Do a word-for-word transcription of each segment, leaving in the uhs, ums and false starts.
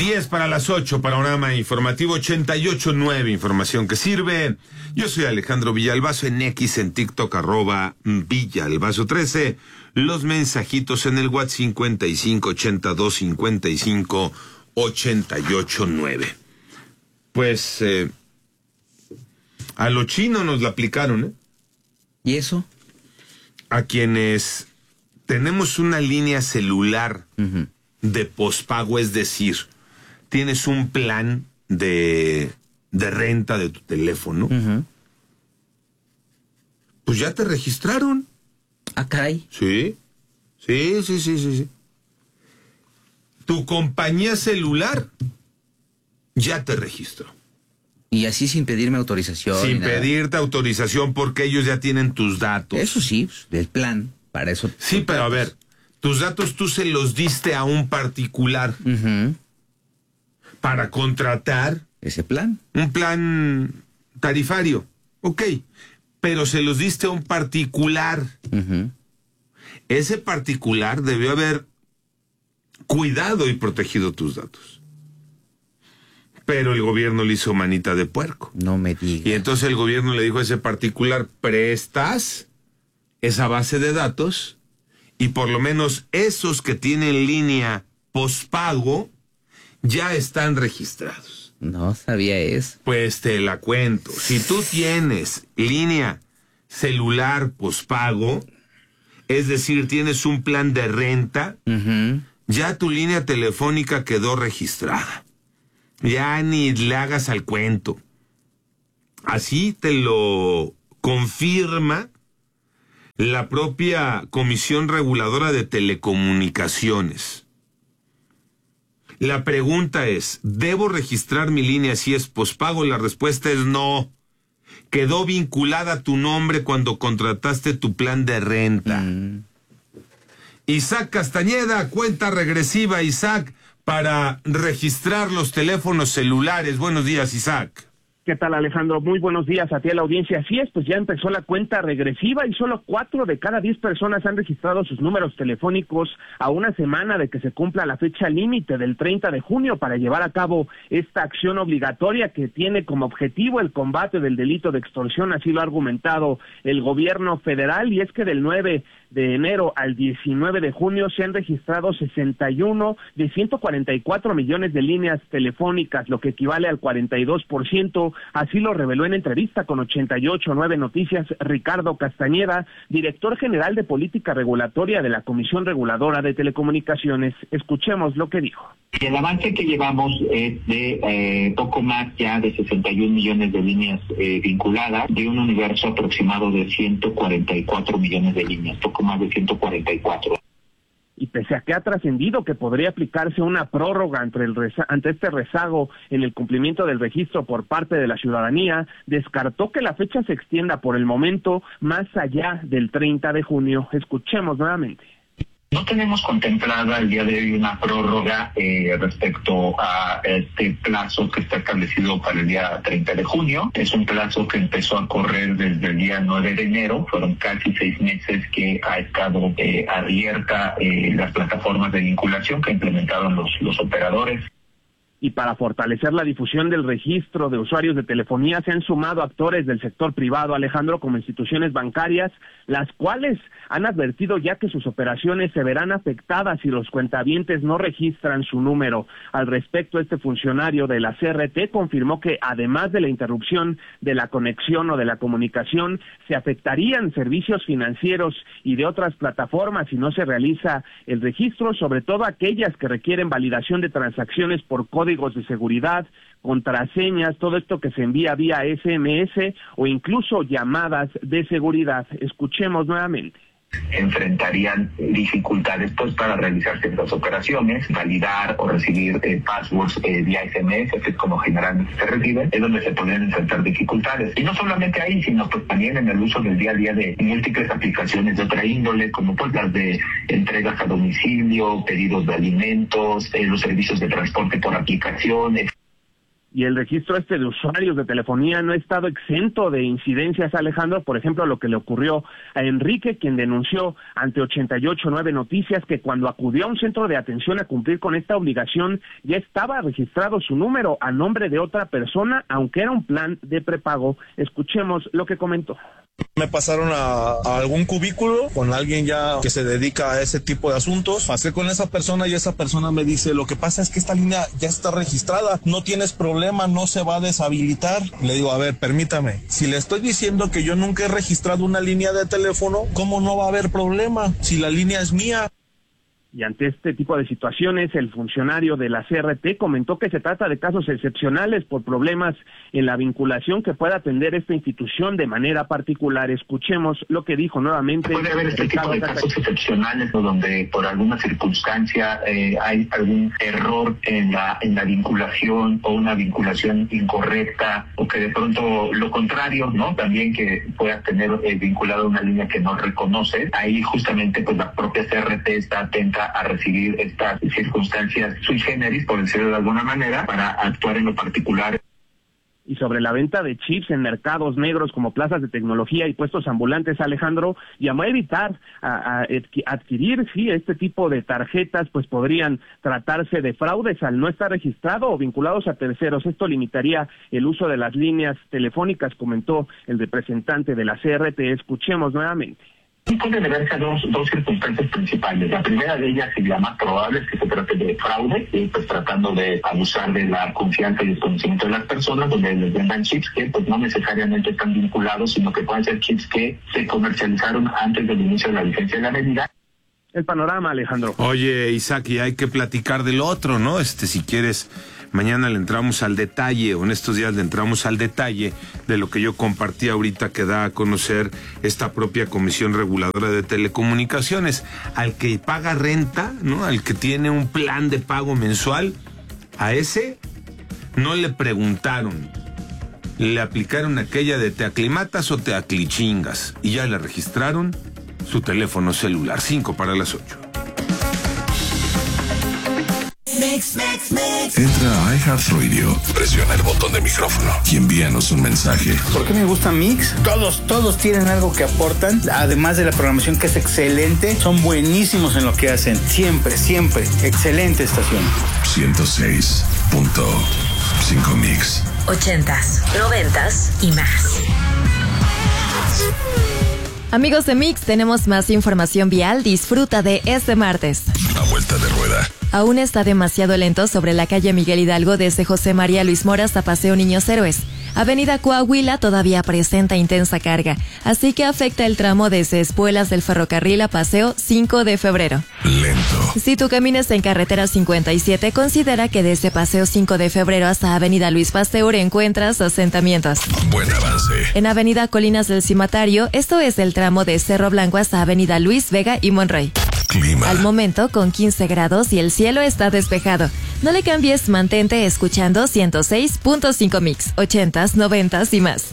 diez para las ocho, panorama informativo ochenta y ocho punto nueve, información que sirve. Yo soy Alejandro Villalbazo, en X, en TikTok, arroba Villalbazo trece. Los mensajitos en el WhatsApp cincuenta y cinco ochenta y dos cincuenta y cinco ochenta y ocho nueve. Pues eh, a lo chino nos la aplicaron, ¿eh? ¿Y eso? A quienes tenemos una línea celular uh-huh. de pospago, es decir, tienes un plan de, de renta de tu teléfono, uh-huh. pues ya te registraron. Ah, caray. Sí, sí, sí, sí, sí, sí. Tu compañía celular ya te registró. Y así sin pedirme autorización. Sin pedirte autorización, porque ellos ya tienen tus datos. Eso sí, del plan, para eso. Sí, pero a ver, tus datos tú se los diste a un particular uh-huh. para contratar ese plan. Un plan tarifario, ok, pero se los diste a un particular. Uh-huh. Ese particular debió haber cuidado y protegido tus datos. Pero el gobierno le hizo manita de puerco. No me digas. Y entonces el gobierno le dijo a ese particular: prestas esa base de datos y por lo menos esos que tienen línea pospago ya están registrados. No sabía eso. Pues te la cuento. Si tú tienes línea celular pospago, es decir, tienes un plan de renta, uh-huh. ya tu línea telefónica quedó registrada. Ya ni le hagas al cuento. Así te lo confirma la propia Comisión Reguladora de Telecomunicaciones. La pregunta es, ¿debo registrar mi línea si es pospago? La respuesta es no. Quedó vinculada a tu nombre cuando contrataste tu plan de renta. Mm. Isaac Castañeda, cuenta regresiva, Isaac, para registrar los teléfonos celulares. Buenos días, Isaac. ¿Qué tal, Alejandro? Muy buenos días a ti, a la audiencia. Así es, pues ya empezó la cuenta regresiva y solo cuatro de cada diez personas han registrado sus números telefónicos a una semana de que se cumpla la fecha límite del treinta de junio para llevar a cabo esta acción obligatoria que tiene como objetivo el combate del delito de extorsión. Así lo ha argumentado el gobierno federal, y es que del nueve de enero al diecinueve de junio se han registrado sesenta y uno de ciento cuarenta y cuatro millones de líneas telefónicas, lo que equivale al cuarenta y dos por ciento. Así lo reveló en entrevista con ochenta y ocho punto nueve Noticias Ricardo Castañeda, director general de política regulatoria de la Comisión Reguladora de Telecomunicaciones. Escuchemos lo que dijo. El avance que llevamos es de eh, poco más ya de sesenta y un millones de líneas eh, vinculadas, de un universo aproximado de ciento cuarenta y cuatro millones de líneas, poco más de ciento cuarenta y cuatro. Y pese a que ha trascendido que podría aplicarse una prórroga ante, el reza- ante este rezago en el cumplimiento del registro por parte de la ciudadanía, descartó que la fecha se extienda por el momento más allá del treinta de junio. Escuchemos nuevamente. No tenemos contemplada el día de hoy una prórroga eh, respecto a este plazo que está establecido para el día treinta de junio. Es un plazo que empezó a correr desde el día nueve de enero. Fueron casi seis meses que ha estado eh, abierta eh, las plataformas de vinculación que implementaron los, los operadores. Y para fortalecer la difusión del registro de usuarios de telefonía se han sumado actores del sector privado, Alejandro, como instituciones bancarias, las cuales han advertido ya que sus operaciones se verán afectadas si los cuentavientes no registran su número. Al respecto, este funcionario de la C R T confirmó que además de la interrupción de la conexión o de la comunicación, se afectarían servicios financieros y de otras plataformas si no se realiza el registro, sobre todo aquellas que requieren validación de transacciones por código de seguridad, contraseñas, todo esto que se envía vía S M S o incluso llamadas de seguridad. Escuchemos nuevamente. Enfrentarían dificultades pues para realizar ciertas operaciones, validar o recibir eh, passwords eh, vía S M S, que es como generalmente se reciben, es donde se podrían enfrentar dificultades. Y no solamente ahí, sino pues también en el uso del día a día de múltiples aplicaciones de otra índole, como pues las de entregas a domicilio, pedidos de alimentos, eh, los servicios de transporte por aplicaciones. Y el registro este de usuarios de telefonía no ha estado exento de incidencias, Alejandro. Por ejemplo, lo que le ocurrió a Enrique, quien denunció ante ochenta y ocho nueve Noticias que cuando acudió a un centro de atención a cumplir con esta obligación, ya estaba registrado su número a nombre de otra persona, aunque era un plan de prepago. Escuchemos lo que comentó. Me pasaron a, a algún cubículo con alguien ya que se dedica a ese tipo de asuntos. Pasé con esa persona y esa persona me dice, lo que pasa es que esta línea ya está registrada, no tienes problema, no se va a deshabilitar. Le digo, a ver, permítame, si le estoy diciendo que yo nunca he registrado una línea de teléfono, ¿cómo no va a haber problema si la línea es mía? Y ante este tipo de situaciones, el funcionario de la C R T comentó que se trata de casos excepcionales por problemas en la vinculación que pueda atender esta institución de manera particular. Escuchemos lo que dijo nuevamente. Puede haber este tipo de casos excepcionales donde por alguna circunstancia eh, hay algún error en la en la vinculación o una vinculación incorrecta o que de pronto lo contrario, ¿no? También que puedas tener eh, vinculado una línea que no reconoce. Ahí justamente pues la propia C R T está atenta a recibir estas circunstancias sui generis, por decirlo de alguna manera, para actuar en lo particular. Y sobre la venta de chips en mercados negros como plazas de tecnología y puestos ambulantes, Alejandro, llamó a evitar a, a adquirir sí este tipo de tarjetas, pues podrían tratarse de fraudes al no estar registrado o vinculados a terceros. Esto limitaría el uso de las líneas telefónicas, comentó el representante de la C R T. Escuchemos nuevamente. Y puede deberse a dos, dos circunstancias principales. La primera de ellas, y la más probable, es que se trate de fraude, y pues tratando de abusar de la confianza y el conocimiento de las personas, donde les vendan chips que pues no necesariamente están vinculados, sino que pueden ser chips que se comercializaron antes del inicio de la vigencia de la medida. El panorama, Alejandro. Oye, Isaac, y hay que platicar del otro, ¿no? Este, si quieres, mañana le entramos al detalle, o en estos días le entramos al detalle de lo que yo compartí ahorita que da a conocer esta propia Comisión Reguladora de Telecomunicaciones. Al que paga renta, ¿no? Al que tiene un plan de pago mensual, a ese no le preguntaron. Le aplicaron aquella de te aclimatas o te aclichingas, y ya le registraron su teléfono celular. Cinco para las ocho. Mix, mix, mix. Entra a iHeartRadio, presiona el botón de micrófono y envíanos un mensaje. ¿Por qué me gusta Mix? Todos, todos tienen algo que aportan, además de la programación que es excelente, son buenísimos en lo que hacen. Siempre, siempre. Excelente estación. ciento seis punto cinco Mix. Ochentas, noventas y más. Amigos de Mix, tenemos más información vial. Disfruta de este martes. A vuelta de rueda. Aún está demasiado lento sobre la calle Miguel Hidalgo desde José María Luis Mora hasta Paseo Niños Héroes. Avenida Coahuila todavía presenta intensa carga, así que afecta el tramo desde Espuelas del Ferrocarril a Paseo cinco de febrero. Lento. Si tú caminas en carretera cincuenta y siete, considera que desde Paseo cinco de febrero hasta Avenida Luis Pasteur encuentras asentamientos. Buen avance. En Avenida Colinas del Cimatario, esto es el tramo de Cerro Blanco hasta Avenida Luis Vega y Monroy. Clima. Al momento con quince grados y el cielo está despejado. No le cambies, mantente escuchando ciento seis punto cinco Mix, ochentas, noventas y más.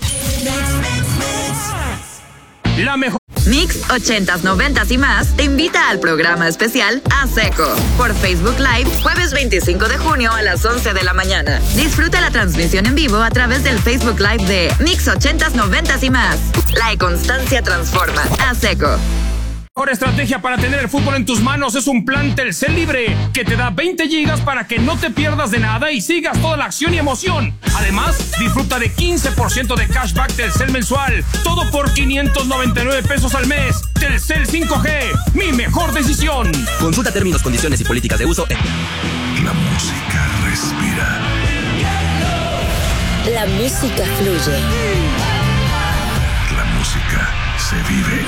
La mejor. Mix ochentas, noventas y más te invita al programa especial A Seco por Facebook Live, jueves veinticinco de junio a las once de la mañana. Disfruta la transmisión en vivo a través del Facebook Live de Mix ochentas, noventas y más. La constancia transforma. A Seco. La mejor estrategia para tener el fútbol en tus manos es un plan Telcel Libre que te da veinte gigas para que no te pierdas de nada y sigas toda la acción y emoción. Además, disfruta de quince por ciento de cashback Telcel mensual. Todo por quinientos noventa y nueve pesos al mes. Telcel cinco G, mi mejor decisión. Consulta términos, condiciones y políticas de uso en... La música respira. La música fluye. La música se vive.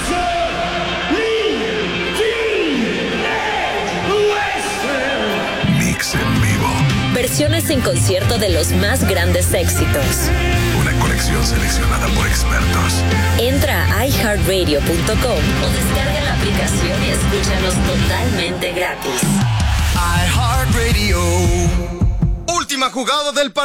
Mix en vivo. Versiones en concierto de los más grandes éxitos. Una colección seleccionada por expertos. Entra a i heart radio punto com o descarga la aplicación y escúchanos totalmente gratis. iHeartRadio. Última jugada del partido.